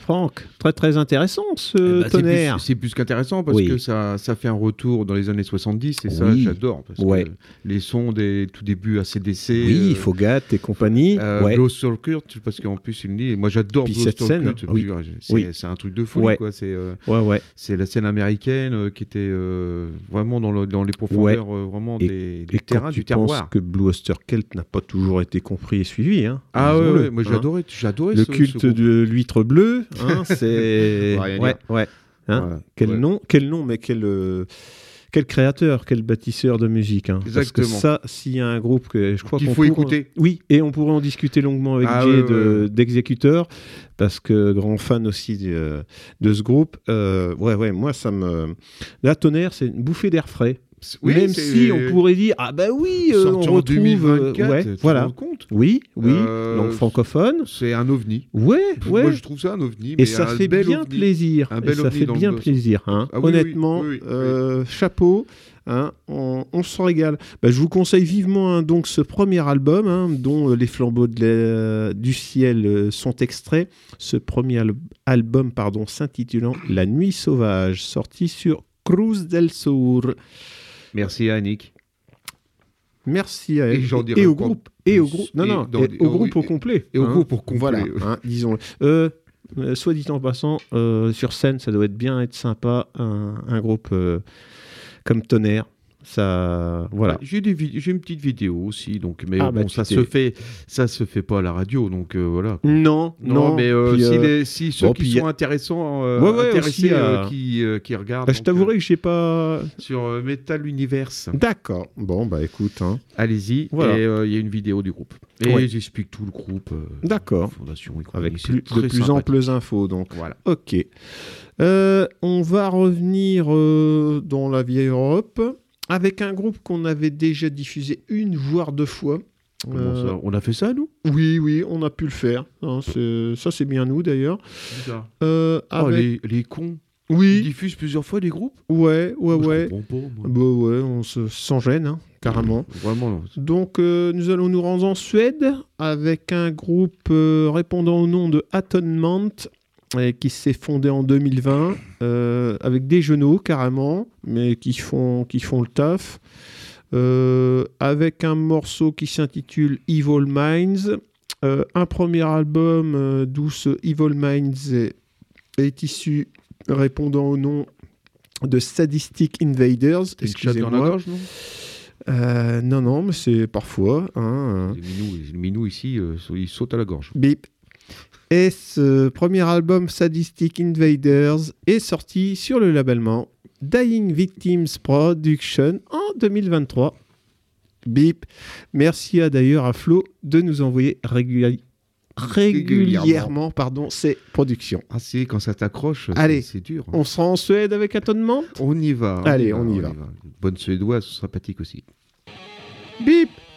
Franck, très très intéressant ce tonnerre. C'est plus qu'intéressant parce que ça fait un retour dans les années 70 et ça j'adore parce que les sons des tout débuts ACDC, Fogat et compagnie, Blow Circuit, parce qu'en plus il me dit, moi j'adore Blow Circuit, c'est un truc de fou quoi, c'est la scène américaine qui était vraiment dans les profondeurs vraiment des terrains du terroir. Je pense que Blue Oyster Cult n'a pas toujours été compris et suivi. Hein, moi j'adorais le culte de l'huître bleue. Hein, c'est quel nom, mais quel créateur, quel bâtisseur de musique. Hein. Parce que ça, s'il y a un groupe que je crois qu'il faut écouter. Oui, et on pourrait en discuter longuement avec Jay d'Exécuteur, parce que grand fan aussi de ce groupe. Moi, ça me... La Tonnerre, c'est une bouffée d'air frais. Même si on pourrait dire on retrouve 2024, voilà. Langue francophone, c'est un ovni. Moi je trouve ça un ovni, et ça fait bien plaisir. Honnêtement, chapeau. Hein, on se régale. Je vous conseille vivement donc ce premier album dont les flambeaux du ciel sont extraits. Ce premier album s'intitulant La Nuit Sauvage, sorti sur Cruz del Sur. Merci à Annick. Merci à elle. Et au groupe. Au groupe au complet. Et au groupe au complet. Voilà, disons-le. Soit dit en passant, sur scène, ça doit être sympa, un groupe comme Tonnerre. Ça, voilà. J'ai une petite vidéo aussi, donc, mais ça se fait pas à la radio, donc voilà. Non, mais si ceux qui sont intéressés qui regardent. Je t'avouerai que j'ai pas sur Metal Universe. D'accord. Bon, écoute. Allez-y. Voilà. Et il y a une vidéo du groupe. Et j'explique tout le groupe. D'accord. Fondation. Avec de plus amples infos, donc. Voilà. Ok. On va revenir dans la vieille Europe. Avec un groupe qu'on avait déjà diffusé une voire deux fois. Comment ça ? On a fait ça, nous ? Oui, on a pu le faire. Ça, c'est bien nous, d'ailleurs. Les cons. Oui. Ils diffusent plusieurs fois des groupes ? Ouais. Je comprends pas, moi. On s'en gêne, carrément. Vraiment, non. Donc, nous allons nous rendre en Suède avec un groupe répondant au nom de Atonement, qui s'est fondé en 2020 avec des genoux carrément, mais qui font le taf, avec un morceau qui s'intitule Evil Minds, un premier album d'où ce Evil Minds est issu, répondant au nom de Sadistic Invaders. Excusez-moi. Dans la gorge, non non, mais c'est parfois. Les minous ici, ils sautent à la gorge. Bip. Et ce premier album Sadistic Invaders est sorti sur le label Dying Victims Production en 2023. Bip. Merci d'ailleurs à Flo de nous envoyer régulièrement ces productions. C'est quand ça t'accroche, c'est dur. On sera en Suède avec Atonement ? On y va. Allez, on y va. Bonne suédoise, sympathique aussi. Bip.